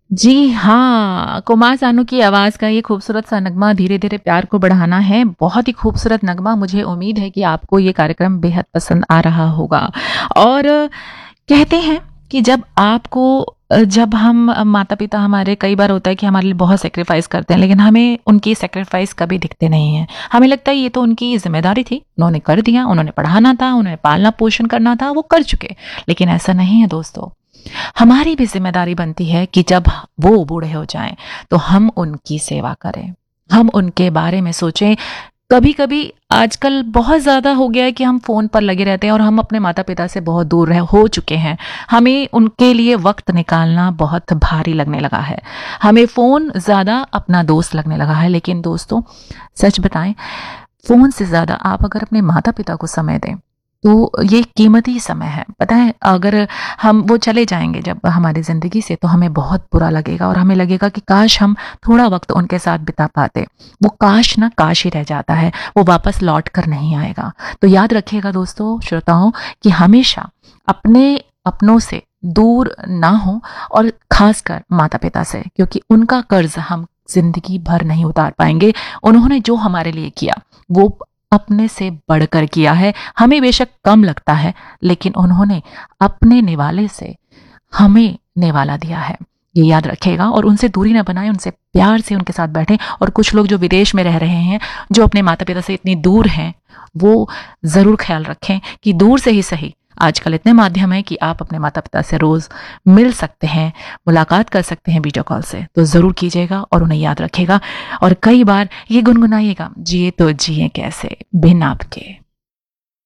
जी हाँ, कुमार सानू की आवाज़ का ये खूबसूरत सा नगमा धीरे-धीरे प्यार को बढ़ाना है। बहुत ही खूबसूरत नगमा, मुझे उम्मीद है कि आपको ये कार्यक्रम बेहद पसंद आ रहा होगा। और कहते हैं कि जब हम माता-पिता हमारे, कई बार होता है कि हमारे लिए बहुत सैक्रिफाइस करते हैं, लेकिन हमें उनकी सैक्रिफाइस कभी दिखते नहीं हैं। हमें लगता है ये तो उनकी ज़िम्मेदारी थी, उन्होंने कर दिया, उन्होंने पढ़ाना था, उन्होंने पालना-पोषण करना था, वो कर चुके। लेकिन ऐसा नहीं है दोस्तों। हमारी भी ज़िम्मेदारी बनती है कि जब वो बूढ़े हो जाएँ, तो हम उनकी सेवा करें, हम उनके बारे में सोचें। कभी-कभी आजकल बहुत ज़्यादा हो गया है कि हम फ़ोन पर लगे रहते हैं और हम अपने माता-पिता से बहुत दूर रह हो चुके हैं। हमें उनके लिए वक़्त निकालना बहुत भारी लगने लगा है। हमें फ़ोन ज़्यादा अपना दोस्त लगने लगा है। लेकिन दोस्तों, सच बताएँ, फ़ोन से ज़्यादा आप अगर अपने माता-पिता को समय दें, तो ये कीमती समय है। पता है, अगर हम वो चले जाएँगे जब हमारी ज़िंदगी से, तो हमें बहुत बुरा लगेगा और हमें लगेगा कि काश हम थोड़ा वक़्त उनके साथ बिता पाते। वो काश ना काश ही रह जाता है, वो वापस लौट कर नहीं आएगा। तो याद रखिएगा दोस्तों, श्रोताओं, कि हमेशा अपने अपनों से दूर ना हों, और ख़ासकर माता-पिता से, क्योंकि उनका कर्ज़ हम ज़िंदगी भर नहीं उतार पाएँगे। उन्होंने जो हमारे लिए किया, वो अपने से बढ़कर किया है। हमें बेशक कम लगता है, लेकिन उन्होंने अपने निवाले से हमें निवाला दिया है। ये याद रखिएगा और उनसे दूरी ना बनाएं, उनसे प्यार से उनके साथ बैठें। और कुछ लोग जो विदेश में रह रहे हैं, जो अपने माता-पिता से इतनी दूर हैं, वो ज़रूर ख़्याल रखें कि दूर से ही सही, आजकल इतने माध्यम हैं कि आप अपने माता-पिता से रोज़ मिल सकते हैं, मुलाकात कर सकते हैं वीडियो कॉल से। तो ज़रूर कीजिएगा और उन्हें याद रखिएगा। और कई बार ये गुनगुनाइएगा, जिए तो जिए कैसे बिन आपके।